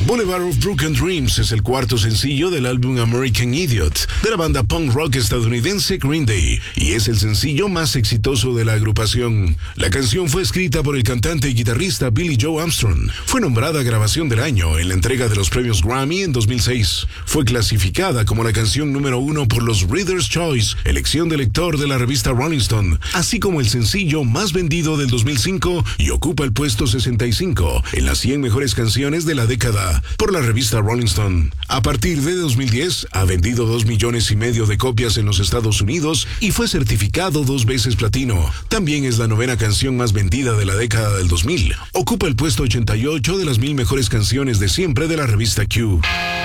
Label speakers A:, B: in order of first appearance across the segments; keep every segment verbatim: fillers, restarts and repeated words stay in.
A: Boulevard of Broken Dreams es el cuarto sencillo del álbum American Idiot de la banda punk rock estadounidense Green Day y es el sencillo más exitoso de la agrupación. La canción fue escrita por el cantante y guitarrista Billy Joe Armstrong. Fue nombrada Grabación del Año en la entrega de los premios Grammy en dos mil seis. Fue clasificada como la canción número uno por los Reader's Choice, elección de lector de la revista Rolling Stone, así como el sencillo más vendido del dos mil cinco y ocupa el puesto sesenta y cinco en las cien mejores canciones de la década por la revista Rolling Stone. A partir de dos mil diez ha vendido dos millones y medio de copias en los Estados Unidos y fue certificado dos veces platino. También es la novena canción más vendida de la década del dos mil. Ocupa el puesto ochenta y ocho de las mil mejores canciones de siempre de la revista Q.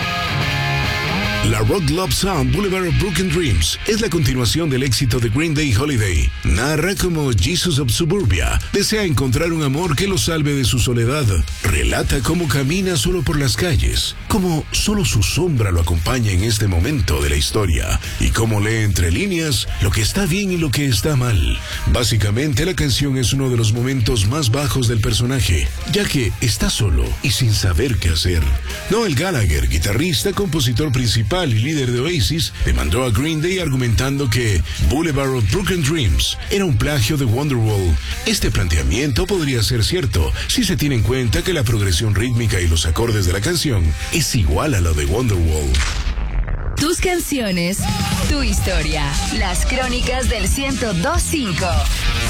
A: La rock love song Boulevard of Broken Dreams es la continuación del éxito de Green Day Holiday. Narra cómo Jesus of Suburbia desea encontrar un amor que lo salve de su soledad. Relata cómo camina solo por las calles, cómo solo su sombra lo acompaña en este momento de la historia y cómo lee entre líneas lo que está bien y lo que está mal. Básicamente la canción es uno de los momentos más bajos del personaje, ya que está solo y sin saber qué hacer. Noel Gallagher, guitarrista, compositor principal y líder de Oasis, demandó a Green Day argumentando que Boulevard of Broken Dreams era un plagio de Wonderwall. Este planteamiento podría ser cierto si se tiene en cuenta que la progresión rítmica y los acordes de la canción es igual a la de Wonderwall.
B: Tus canciones, tu historia, las crónicas del ciento dos punto cinco.